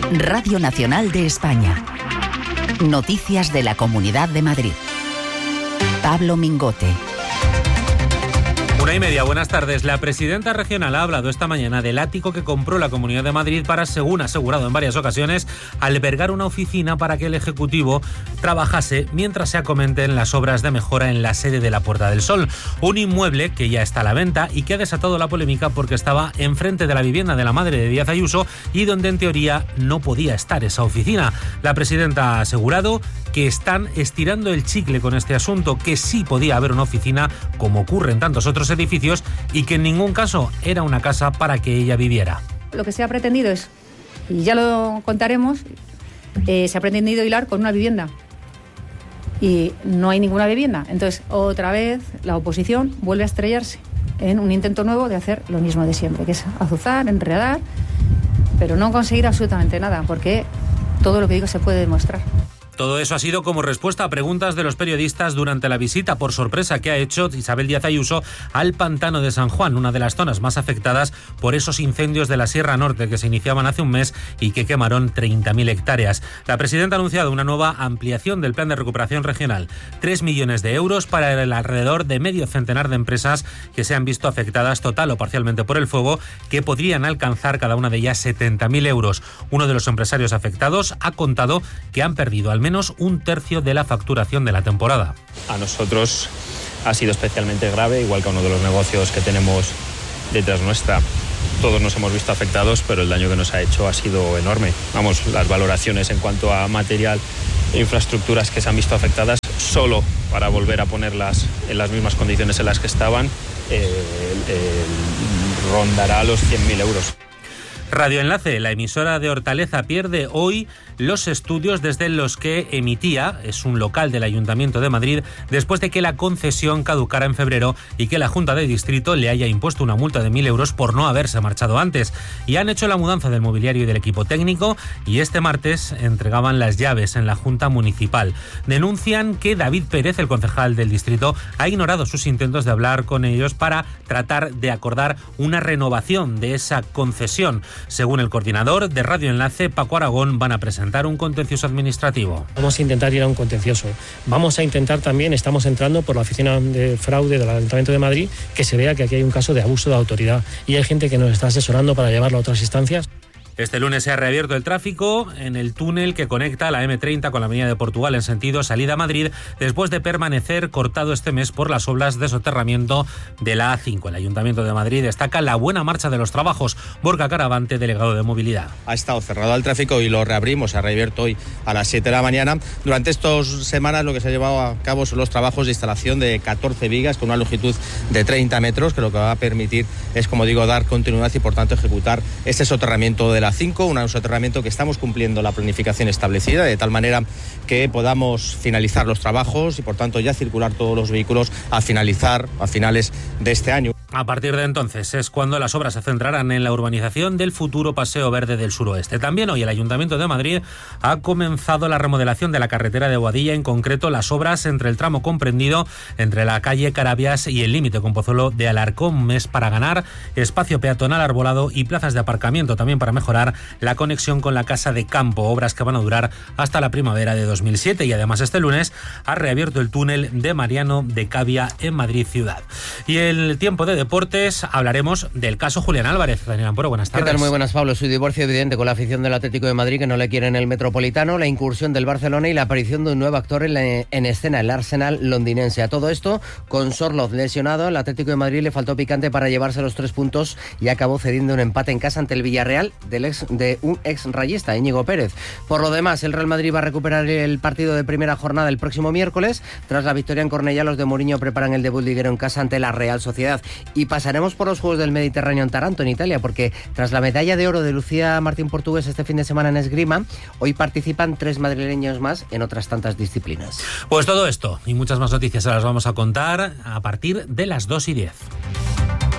Radio Nacional de España. Noticias de la Comunidad de Madrid. Pablo Mingote. 1:30, buenas tardes. La presidenta regional ha hablado esta mañana del ático que compró la Comunidad de Madrid para, según ha asegurado en varias ocasiones, albergar una oficina para que el Ejecutivo trabajase mientras se acometen las obras de mejora en la sede de la Puerta del Sol. Un inmueble que ya está a la venta y que ha desatado la polémica porque estaba enfrente de la vivienda de la madre de Díaz Ayuso y donde en teoría no podía estar esa oficina. La presidenta ha asegurado que están estirando el chicle con este asunto, que sí podía haber una oficina como ocurre en tantos otros edificios y que en ningún caso era una casa para que ella viviera. Lo que se ha pretendido es, y ya lo contaremos, se ha pretendido hilar con una vivienda y no hay ninguna vivienda. Entonces, otra vez la oposición vuelve a estrellarse en un intento nuevo de hacer lo mismo de siempre, que es azuzar, enredar, pero no conseguir absolutamente nada, porque todo lo que digo se puede demostrar. Todo eso ha sido como respuesta a preguntas de los periodistas durante la visita por sorpresa que ha hecho Isabel Díaz Ayuso al pantano de San Juan, una de las zonas más afectadas por esos incendios de la Sierra Norte que se iniciaban hace un mes y que quemaron 30.000 hectáreas. La presidenta ha anunciado una nueva ampliación del plan de recuperación regional, 3 millones de euros para el alrededor de medio centenar de empresas que se han visto afectadas total o parcialmente por el fuego, que podrían alcanzar cada una de ellas 70.000 euros. Uno de los empresarios afectados ha contado que han perdido al menos un tercio de la facturación de la temporada. A nosotros ha sido especialmente grave, igual que a uno de los negocios que tenemos detrás nuestra. Todos nos hemos visto afectados, pero el daño que nos ha hecho ha sido enorme. Vamos, las valoraciones en cuanto a material e infraestructuras que se han visto afectadas, solo para volver a ponerlas en las mismas condiciones en las que estaban, rondará los 100.000 euros. Radio Enlace, la emisora de Hortaleza, pierde hoy los estudios desde los que emitía, es un local del Ayuntamiento de Madrid, después de que la concesión caducara en febrero y que la Junta de Distrito le haya impuesto una multa de 1.000 euros por no haberse marchado antes. Y han hecho la mudanza del mobiliario y del equipo técnico y este martes entregaban las llaves en la Junta Municipal. Denuncian que David Pérez, el concejal del distrito, ha ignorado sus intentos de hablar con ellos para tratar de acordar una renovación de esa concesión. Según el coordinador de Radio Enlace, Paco Aragón, van a presentar un contencioso administrativo. Vamos a intentar ir a un contencioso. Vamos a intentar también, estamos entrando por la oficina de fraude del Ayuntamiento de Madrid, que se vea que aquí hay un caso de abuso de autoridad y hay gente que nos está asesorando para llevarlo a otras instancias. Este lunes se ha reabierto el tráfico en el túnel que conecta la M30 con la Avenida de Portugal en sentido salida a Madrid, después de permanecer cortado este mes por las obras de soterramiento de la A5. El Ayuntamiento de Madrid destaca la buena marcha de los trabajos. Borja Caravante, delegado de Movilidad. Ha estado cerrado al tráfico y lo reabrimos, se ha reabierto hoy a las 7 de la mañana. Durante estas semanas lo que se ha llevado a cabo son los trabajos de instalación de 14 vigas con una longitud de 30 metros, que lo que va a permitir es, como digo, dar continuidad y por tanto ejecutar este soterramiento de la 5, un soterramiento que estamos cumpliendo la planificación establecida, de tal manera que podamos finalizar los trabajos y por tanto ya circular todos los vehículos a finales de este año. A partir de entonces es cuando las obras se centrarán en la urbanización del futuro Paseo Verde del Suroeste. También hoy el Ayuntamiento de Madrid ha comenzado la remodelación de la carretera de Boadilla, en concreto las obras entre el tramo comprendido entre la calle Carabias y el límite con Pozuelo de Alarcón. Es para ganar espacio peatonal arbolado y plazas de aparcamiento, también para mejorar la conexión con la Casa de Campo, obras que van a durar hasta la primavera de 2007. Y además este lunes ha reabierto el túnel de Mariano de Cavia en Madrid ciudad. Y el tiempo de deportes, hablaremos del caso Julián Álvarez. Daniel Amporo, buenas tardes. ¿Qué tal? Muy buenas, Pablo. Su divorcio evidente con la afición del Atlético de Madrid, que no le quiere en el Metropolitano, la incursión del Barcelona y la aparición de un nuevo actor en escena, el Arsenal londinense. A todo esto, con Sorloth lesionado, el Atlético de Madrid le faltó picante para llevarse los 3 puntos y acabó cediendo un empate en casa ante el Villarreal de un ex rayista, Íñigo Pérez. Por lo demás, el Real Madrid va a recuperar el partido de primera jornada el próximo miércoles. Tras la victoria en Cornellá, los de Mourinho preparan el debut liguero en casa ante la Real Sociedad. Y pasaremos por los Juegos del Mediterráneo en Taranto, en Italia, porque tras la medalla de oro de Lucía Martín Portugués este fin de semana en esgrima, hoy participan 3 madrileños más en otras tantas disciplinas. Pues todo esto y muchas más noticias se las vamos a contar a partir de las 2:10.